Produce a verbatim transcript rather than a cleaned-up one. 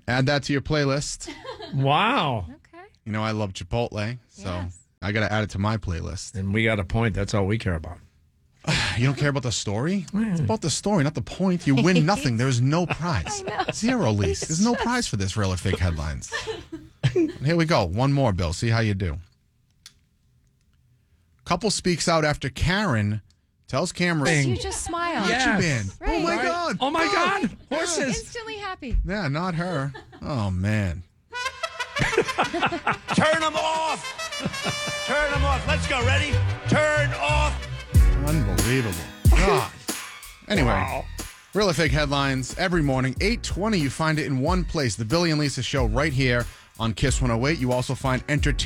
Add that to your playlist. Wow. Okay. You know, I love Chipotle, so Yes. I got to add it to my playlist. And we got a point. That's all we care about. You don't care about the story? It's about the story, not the point. You win nothing. There's no prize. Zero least. There's no prize for this real or fake headlines. Here we go. One more, Bill. See how you do. Couple speaks out after Karen tells Cameron. You just smile. Yeah. How you been? Right. Oh, my Right? God. Oh, my Good. God. Horses. Instantly happy. Yeah, not her. Oh, man. Turn them off. Turn them off. Let's go. Ready? Turn off. Unbelievable. God. Anyway, Wow. real or fake headlines every morning, eight twenty. You find it in one place. The Billy and Lisa Show right here on Kiss one oh eight. You also find entertainment.